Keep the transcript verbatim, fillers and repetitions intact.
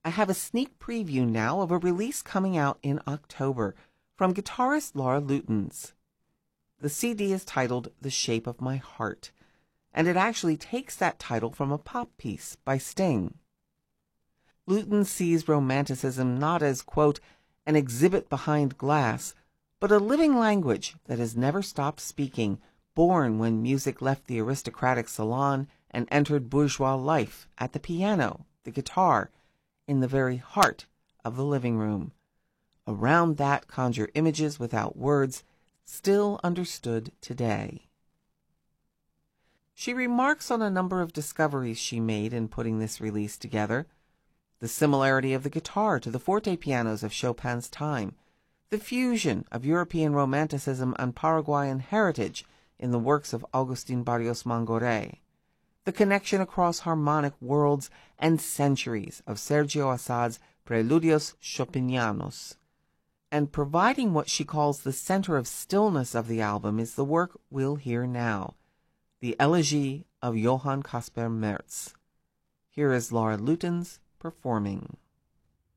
I have a sneak preview now of a release coming out in October from guitarist Laura Lutens. The C D is titled The Shape of My Heart, and it actually takes that title from a pop piece by Sting. Lutens sees romanticism not as, quote, an exhibit behind glass, but a living language that has never stopped speaking, born when music left the aristocratic salon and entered bourgeois life at the piano, the guitar, in the very heart of the living room. Around that conjure images without words, still understood today. She remarks on a number of discoveries she made in putting this release together. The similarity of the guitar to the forte pianos of Chopin's time, the fusion of European Romanticism and Paraguayan heritage in the works of Agustin Barrios Mangoré, the connection across harmonic worlds and centuries of Sergio Assad's Preludios Chopinianos. And providing what she calls the center of stillness of the album is the work we'll hear now, the Elegy of Johann Caspar Merz. Here is Laura Lutens performing.